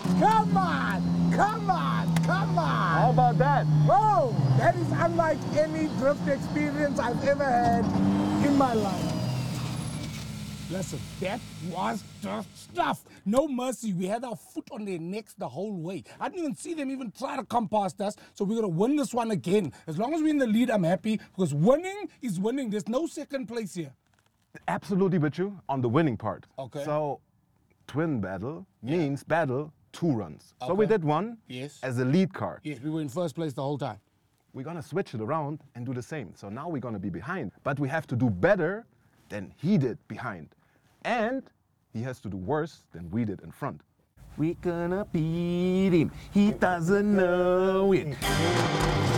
Come on! Come on! Come on! How about that? Whoa! That is unlike any drift experience I've ever had in my life. Listen, that was the stuff. No mercy. We had our foot on their necks the whole way. I didn't even see them even try to come past us, so we're going to win this one again. As long as we're in the lead, I'm happy, because winning is winning. There's no second place here. Absolutely with you on the winning part. Okay. So, twin battle means battle 2 runs. So we Okay. did one Yes. as a lead car. Yes, we were in first place the whole time. We're gonna switch it around and do the same. So now we're gonna be behind, but we have to do better than he did behind. And he has to do worse than we did in front. We're gonna beat him. He doesn't know it.